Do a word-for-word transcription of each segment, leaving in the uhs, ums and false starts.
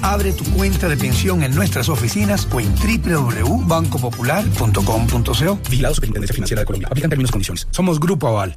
Abre tu cuenta de pensión en nuestras oficinas o en doble u doble u doble u punto banco popular punto com punto co. Vigilado Superintendencia Financiera de Colombia. Aplican términos y condiciones. Somos Grupo Aval.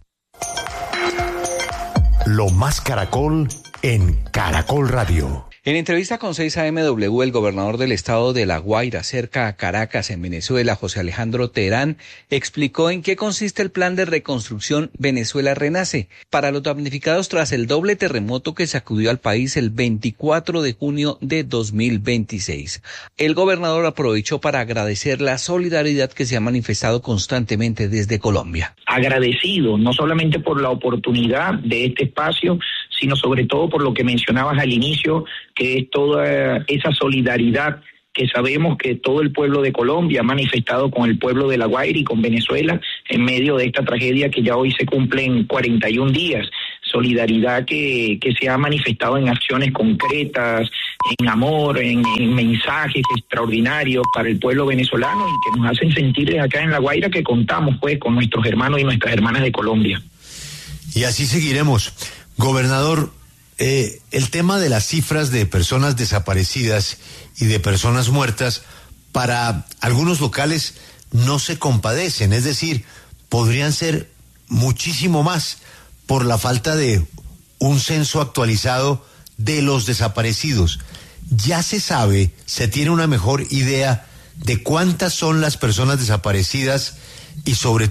Lo más Caracol en Caracol Radio. En entrevista con seis A M W, el gobernador del estado de La Guaira, cerca a Caracas, en Venezuela, José Alejandro Terán, explicó en qué consiste el plan de reconstrucción Venezuela Renace para los damnificados tras el doble terremoto que sacudió al país el veinticuatro de junio de dos mil veintiséis. El gobernador aprovechó para agradecer la solidaridad que se ha manifestado constantemente desde Colombia. Agradecido, no solamente por la oportunidad de este espacio, sino sobre todo por lo que mencionabas al inicio, que es toda esa solidaridad que sabemos que todo el pueblo de Colombia ha manifestado con el pueblo de La Guaira y con Venezuela en medio de esta tragedia que ya hoy se cumplen cuarenta y un días. Solidaridad que, que se ha manifestado en acciones concretas, en amor, en, en mensajes extraordinarios para el pueblo venezolano y que nos hacen sentir acá en La Guaira que contamos pues con nuestros hermanos y nuestras hermanas de Colombia. Y así seguiremos. Gobernador, eh, el tema de las cifras de personas desaparecidas y de personas muertas, para algunos locales no se compadecen, es decir, podrían ser muchísimo más por la falta de un censo actualizado de los desaparecidos. Ya se sabe, se tiene una mejor idea de cuántas son las personas desaparecidas y sobre